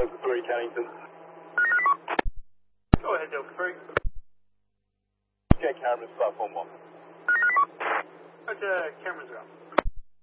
Delta 3, Cannington. Go ahead, Delta 3. Jet Cameron's platform 1. That's Cameron's go.